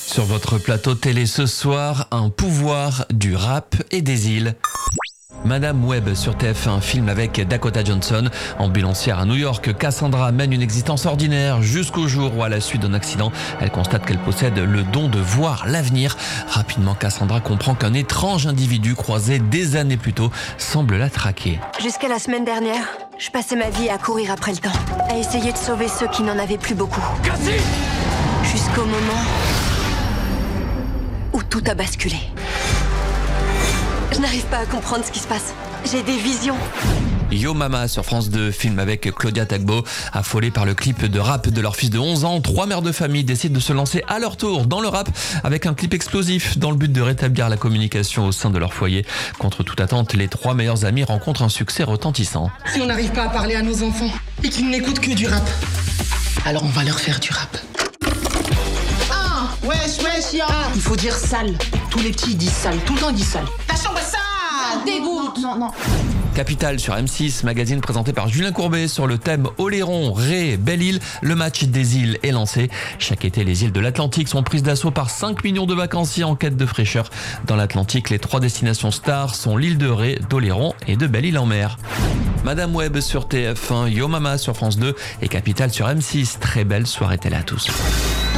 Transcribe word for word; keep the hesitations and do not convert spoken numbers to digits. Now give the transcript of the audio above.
Sur votre plateau télé ce soir, un pouvoir du rap et des îles. Madame Web sur T F un, film avec Dakota Johnson. Ambulancière à New York, Cassandra mène une existence ordinaire jusqu'au jour où, à la suite d'un accident, elle constate qu'elle possède le don de voir l'avenir. Rapidement, Cassandra comprend qu'un étrange individu croisé des années plus tôt semble la traquer. Jusqu'à la semaine dernière, je passais ma vie à courir après le temps, à essayer de sauver ceux qui n'en avaient plus beaucoup. Cassie ! Jusqu'au moment où tout a basculé. Je n'arrive pas à comprendre ce qui se passe. J'ai des visions. Yo Mama sur France deux, film avec Claudia Tagbo. Affolée par le clip de rap de leur fils de onze ans, trois mères de famille décident de se lancer à leur tour dans le rap avec un clip explosif dans le but de rétablir la communication au sein de leur foyer. Contre toute attente, les trois meilleurs amis rencontrent un succès retentissant. Si on n'arrive pas à parler à nos enfants et qu'ils n'écoutent que du rap, alors on va leur faire du rap. Ah, wesh, wesh, ya. Il faut dire sale. Tous les petits disent sale, tout le temps ils disent sale. Ta chambre est sale. Dégoûte. Non, non. Capital sur M six, magazine présenté par Julien Courbet sur le thème Oléron, Ré, Belle-Île. Le match des îles est lancé. Chaque été, les îles de l'Atlantique sont prises d'assaut par cinq millions de vacanciers en quête de fraîcheur. Dans l'Atlantique, les trois destinations stars sont l'île de Ré, d'Oléron et de Belle-Île en mer. Madame Web sur T F un, Yo Mama sur France deux et Capital sur M six. Très belle soirée télé à tous.